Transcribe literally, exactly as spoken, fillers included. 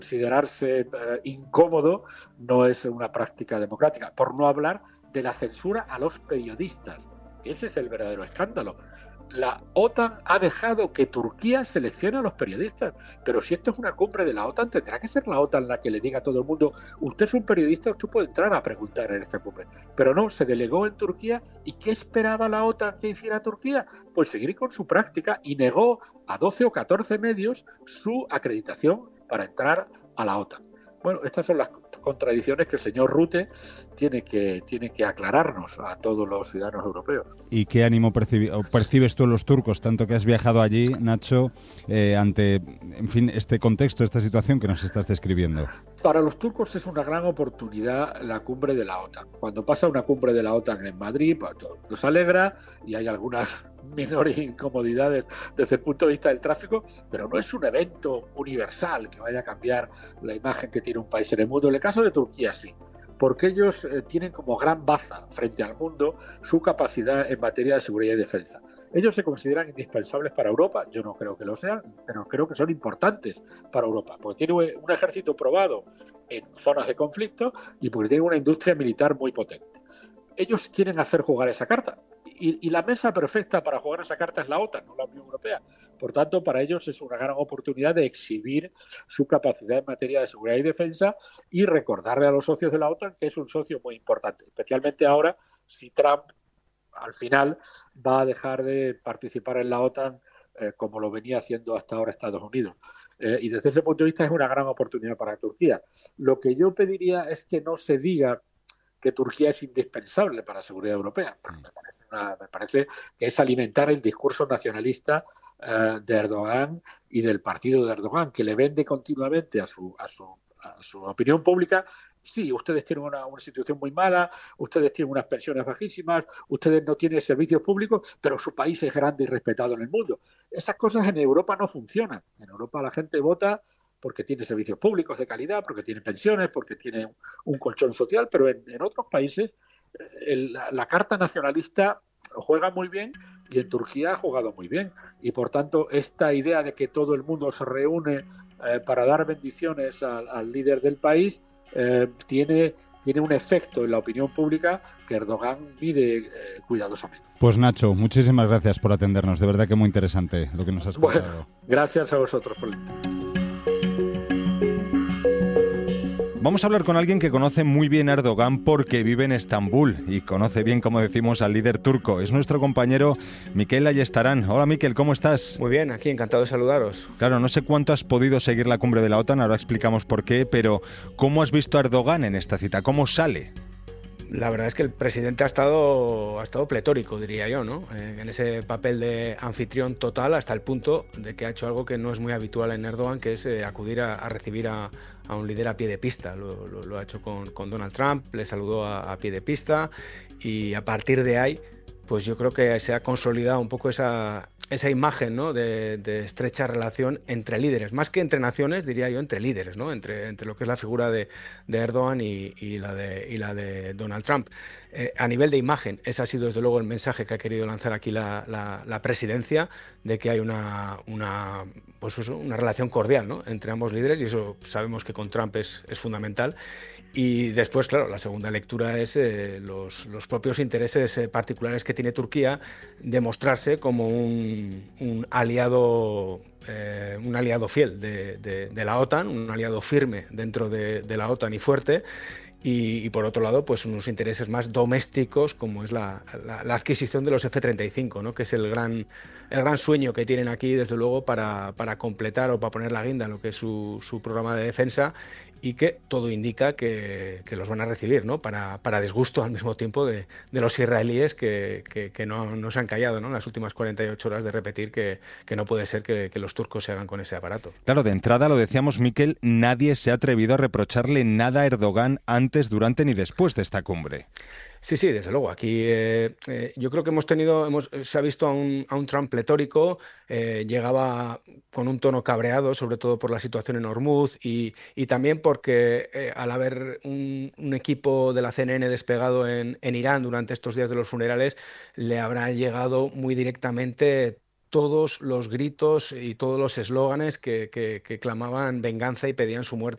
considerarse eh, incómodo no es una práctica democrática, por no hablar de la censura a los periodistas. Ese es el verdadero escándalo. La OTAN ha dejado que Turquía seleccione a los periodistas, pero si esto es una cumbre de la OTAN, tendrá que ser la OTAN la que le diga a todo el mundo: usted es un periodista, usted puede entrar a preguntar en esta cumbre. Pero no, se delegó en Turquía. ¿Y qué esperaba la OTAN que hiciera Turquía? Pues seguir con su práctica, y negó a doce o catorce medios su acreditación para entrar a la OTAN. Bueno, estas son las contradicciones que el señor Rutte tiene que, tiene que aclararnos a todos los ciudadanos europeos. ¿Y qué ánimo percibi- percibes tú en los turcos, tanto que has viajado allí, Nacho, eh, ante, en fin, este contexto, esta situación que nos estás describiendo? Para los turcos es una gran oportunidad la cumbre de la OTAN. Cuando pasa una cumbre de la OTAN en Madrid, pues, nos alegra, y hay algunas menores incomodidades desde el punto de vista del tráfico, pero no es un evento universal que vaya a cambiar la imagen que tiene un país en el mundo. En el caso de Turquía sí, porque ellos eh, tienen como gran baza frente al mundo su capacidad en materia de seguridad y defensa. Ellos se consideran indispensables para Europa. Yo no creo que lo sean, pero creo que son importantes para Europa, porque tiene un ejército probado en zonas de conflicto y porque tiene una industria militar muy potente. Ellos quieren hacer jugar esa carta, y, y la mesa perfecta para jugar esa carta es la OTAN, no la Unión Europea. Por tanto, para ellos es una gran oportunidad de exhibir su capacidad en materia de seguridad y defensa, y recordarle a los socios de la OTAN que es un socio muy importante, especialmente ahora si Trump al final va a dejar de participar en la OTAN eh, como lo venía haciendo hasta ahora Estados Unidos. Eh, y desde ese punto de vista es una gran oportunidad para Turquía. Lo que yo pediría es que no se diga que Turquía es indispensable para la seguridad europea. Me parece, una, me parece que es alimentar el discurso nacionalista eh, de Erdogan y del partido de Erdogan, que le vende continuamente a su, a su, a su opinión pública: sí, ustedes tienen una, una situación muy mala, ustedes tienen unas pensiones bajísimas, ustedes no tienen servicios públicos, pero su país es grande y respetado en el mundo. Esas cosas en Europa no funcionan. En Europa la gente vota porque tiene servicios públicos de calidad, porque tiene pensiones, porque tiene un, un colchón social, pero en, en otros países el, la, la carta nacionalista juega muy bien, y en Turquía ha jugado muy bien. Y por tanto, esta idea de que todo el mundo se reúne eh, para dar bendiciones al, al líder del país eh, tiene, tiene un efecto en la opinión pública que Erdogan mide eh, cuidadosamente. Pues Nacho, muchísimas gracias por atendernos. De verdad que muy interesante lo que nos has contado. Bueno, gracias a vosotros por el Vamos a hablar con alguien que conoce muy bien a Erdogan porque vive en Estambul y conoce bien, como decimos, al líder turco. Es nuestro compañero Mikel Ayestarán. Hola Mikel, ¿cómo estás? Muy bien, aquí encantado de saludaros. Claro, no sé cuánto has podido seguir la cumbre de la OTAN, ahora explicamos por qué, pero ¿cómo has visto a Erdogan en esta cita? ¿Cómo sale? La verdad es que el presidente ha estado, ha estado pletórico, diría yo, ¿no? Eh, en ese papel de anfitrión total, hasta el punto de que ha hecho algo que no es muy habitual en Erdogan, que es eh, acudir a, a recibir a, a un líder a pie de pista. Lo, lo, lo ha hecho con, con Donald Trump, le saludó a, a pie de pista, y a partir de ahí, pues yo creo que se ha consolidado un poco esa, esa imagen, ¿no? de, de estrecha relación entre líderes, más que entre naciones, diría yo, entre líderes, ¿no? entre, entre lo que es la figura de, de Erdogan y, y, la de, y la de Donald Trump. Eh, a nivel de imagen, ese ha sido desde luego el mensaje que ha querido lanzar aquí la, la, la presidencia, de que hay una, una, pues eso, una relación cordial, ¿no? entre ambos líderes, y eso sabemos que con Trump es, es fundamental. Y después, claro, la segunda lectura es eh, los, los propios intereses eh, particulares que tiene Turquía de mostrarse como un, un aliado eh, un aliado fiel de, de, de la OTAN, un aliado firme dentro de, de la OTAN y fuerte. Y, y por otro lado, pues unos intereses más domésticos, como es la, la, la adquisición de los F treinta y cinco, ¿no? que es el gran, el gran sueño que tienen aquí, desde luego, para, para completar o para poner la guinda en lo que es su, su programa de defensa, y que todo indica que, que los van a recibir, ¿no? para, para disgusto al mismo tiempo de, de los israelíes, que, que, que no, no se han callado, ¿no? en las últimas cuarenta y ocho horas, de repetir que, que no puede ser que, que los turcos se hagan con ese aparato. Claro, de entrada, lo decíamos, Mikel, nadie se ha atrevido a reprocharle nada a Erdogan antes, durante ni después de esta cumbre. Sí, sí, desde luego. Aquí eh, eh, yo creo que hemos tenido, hemos, se ha visto a un, a un Trump pletórico, eh, llegaba con un tono cabreado, sobre todo por la situación en Hormuz, y, y también porque eh, al haber un, un equipo de la C N N despegado en, en Irán durante estos días de los funerales, le habrá llegado muy directamente todos los gritos y todos los eslóganes que, que, que clamaban venganza y pedían su muerte